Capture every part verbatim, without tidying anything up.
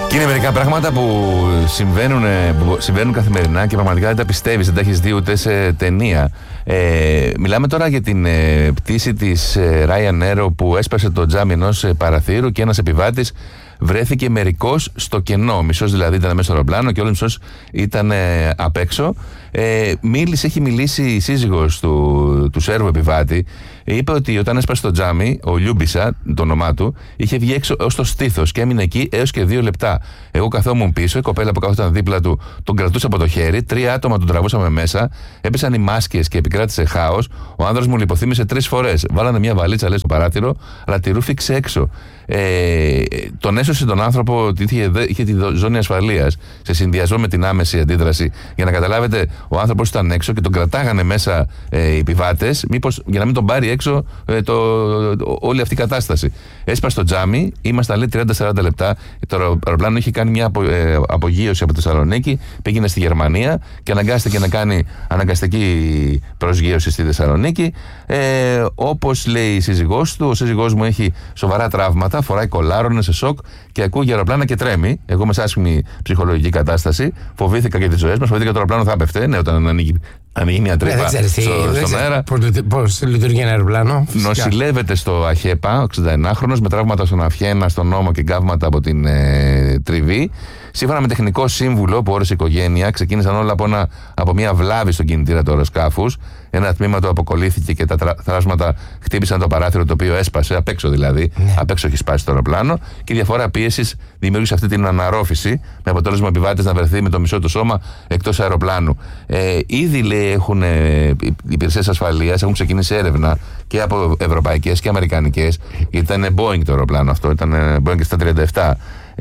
Και είναι μερικά πράγματα που συμβαίνουν, που συμβαίνουν καθημερινά και πραγματικά δεν τα πιστεύεις, δεν τα έχεις δει ούτε σε ταινία. Ε, μιλάμε τώρα για την ε, πτήση της ε, Ryanair που έσπασε το τζάμι ενός ε, παραθύρου και ένας επιβάτης βρέθηκε μερικός στο κενό. Μισός δηλαδή ήταν μέσα στο αεροπλάνο και όλος μισός ήταν ε, απ' έξω. Ε, μίλησε, έχει μιλήσει η σύζυγος του, του Σέρβου επιβάτη. Είπε ότι όταν έσπασε το τζάμι, ο Λιούμπισα, το όνομά του, είχε βγει έξω ως το στήθος και έμεινε εκεί έως και δύο λεπτά. Εγώ καθόμουν πίσω, η κοπέλα που καθόταν δίπλα του τον κρατούσε από το χέρι, τρία άτομα τον τραβούσαμε μέσα, έπεσαν οι μάσκες και επικράτησε χάος. Ο άνδρας μου λιποθύμησε τρεις φορές. Βάλανε μια βαλίτσα, λέει, στο παράθυρο, αλλά τη ρούφηξε έξω. Ε, τον έσωσε τον άνθρωπο ότι είχε, είχε τη ζώνη ασφαλείας σε συνδυασμό με την άμεση αντίδραση. Για να καταλάβετε, ο άνθρωπος ήταν έξω και τον κρατάγανε μέσα ε, οι επιβάτες, μήπως για να μην τον πάρει έξω ε, το, το, όλη αυτή η κατάσταση. Έσπασε το τζάμι, ήμασταν λέει τριάντα με σαράντα λεπτά. Το αεροπλάνο είχε κάνει μια απο, ε, απογείωση από τη Θεσσαλονίκη, πήγαινε στη Γερμανία και αναγκάστηκε να κάνει αναγκαστική προσγείωση στη Θεσσαλονίκη. Ε, όπως λέει η σύζυγός του, ο σύζυγός μου έχει σοβαρά τραύματα, φοράει κολάρο, είναι σε σοκ και ακούει αεροπλάνα και τρέμει. Εγώ είμαι σε άσχημη ψυχολογική κατάσταση. Φοβήθηκα για τις ζωές μας, φοβήθηκα το αεροπλάνο θα έπεφτε. Ναι, όταν ανοίγει, ανοίγει μια τρύπα στο, στον αέρα. Πώς λειτουργεί ένα αεροπλάνο. Νοσηλεύεται στο ΑΧΕΠΑ, εξήντα ενάχρονος, με τραύματα στον αυχένα, στον ώμο και γκάβματα από την ε, τριβή. Σύμφωνα με τεχνικό σύμβουλο που όρισε η οικογένεια, ξεκίνησαν όλα από, ένα, από μια βλάβη στον κινητήρα του αεροσκάφους. Ένα τμήμα του αποκολλήθηκε και τα θράσματα χτύπησαν το παράθυρο, το οποίο έσπασε, απ' έξω δηλαδή. Ναι. Απ' έξω έχει σπάσει το αεροπλάνο. Και η διαφορά πίεσης δημιούργησε αυτή την αναρρόφηση, με αποτέλεσμα ο επιβάτης να βρεθεί με το μισό του σώμα εκτός αεροπλάνου. Ε, ήδη λέει έχουν ε, οι υπηρεσίες ασφαλείας, έχουν ξεκινήσει έρευνα και από ευρωπαϊκές και αμερικανικές, γιατί ήταν Boeing το αεροπλάνο αυτό, ήταν Boeing επτακόσια τριάντα επτά.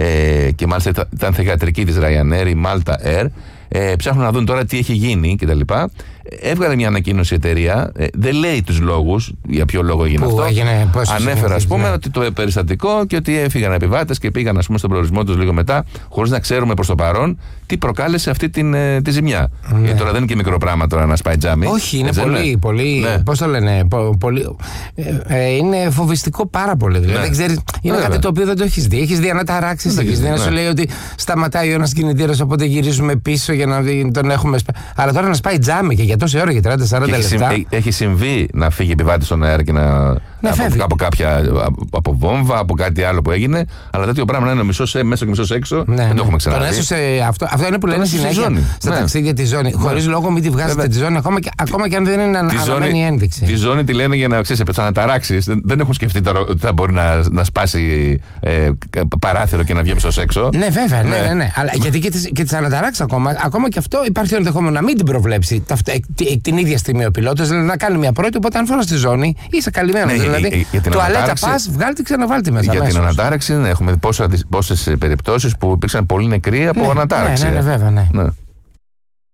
Ε, και μάλιστα ήταν θηγατρική της Ryanair, η Malta Air. Ε, ψάχνουν να δουν τώρα τι έχει γίνει κτλ. Έβγαλε μια ανακοίνωση η εταιρεία, ε, δεν λέει τους λόγους για ποιο λόγο έγινε που αυτό. Έγινε, Ανέφερε, ας πούμε, ναι, ότι το περιστατικό και ότι έφυγαν επιβάτες και πήγαν, ας πούμε, στον προορισμό τους λίγο μετά, χωρίς να ξέρουμε προς το παρόν τι προκάλεσε αυτή την, ε, τη ζημιά. Ναι. Γιατί τώρα δεν είναι και μικρό πράγμα τώρα να σπάει τζάμι. Όχι, είναι πολύ, είναι. πολύ. Ναι. Πώς το λένε, πο, πολύ, ε, ε, είναι φοβιστικό πάρα πολύ. Δηλαδή, ναι. δεν ξέρεις, είναι ναι, κάτι ναι. το οποίο δεν το έχεις δει. Έχεις δει αναταράξεις, έχεις δει να σου λέει ότι σταματάει ο ένας κινητήρας, οπότε γυρίζουμε πίσω για να δει, τον έχουμε σπάει. Αλλά τώρα να σπάει τζάμι και για τόση ώρα, για τριάντα με σαράντα λεπτά. Έχει, έχει συμβεί να φύγει επιβάτη στον αέρα και να. να από, από κάποια. από βόμβα, από κάτι άλλο που έγινε. Αλλά τέτοιο πράγμα να είναι μισός μέσα και μισός έξω. Ναι, δεν ναι. το έχουμε ξαναδεί. Έσωσε, αυτό, αυτό είναι που λένε συνέχεια στα ναι. ταξίδια τη ζώνη. Ναι. Χωρίς λόγο, μην τη βγάζετε τη ζώνη, ακόμα και, ακόμα και αν δεν είναι αναμένη ένδειξη. Τη ζώνη τη λένε για να ξέρει, να ταράξει. Δεν, δεν έχουν σκεφτεί τώρα ότι θα μπορεί να, να σπάσει ε, παράθυρο και να βγει μισός έξω. Ναι, βέβαια, ναι, ναι, ναι. Αλλά γιατί και τι αναταράξει ακόμα, ακόμα και αυτό υπάρχει το ενδεχόμενο να μην την προβλέψει την ίδια στιγμή ο πιλότος, δηλαδή να κάνει μια πρώτη. Οπότε αν φορά στη ζώνη είσαι καλυμμένο. Ναι, δηλαδή, τουαλέτα πας, βγάλτε, ξαναβάλτε μέσα. Για μέσως. την ανατάραξη έχουμε πόσες περιπτώσεις που υπήρξαν πολλοί νεκροί από ναι, ανατάραξη. Ναι, ναι, ναι, βέβαια, ναι. ναι.